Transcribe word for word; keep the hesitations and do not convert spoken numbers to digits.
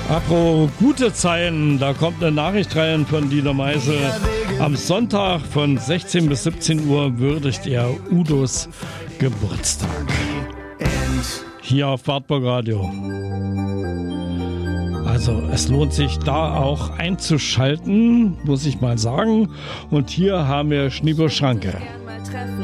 Apropos gute Zeiten, da kommt eine Nachricht rein von Dieter Meißel. Am Sonntag von sechzehn bis siebzehn Uhr würdigt er Udos Geburtstag. Hier auf Wartburg Radio. Also es lohnt sich da auch einzuschalten, muss ich mal sagen. Und hier haben wir Schnieber Schranke.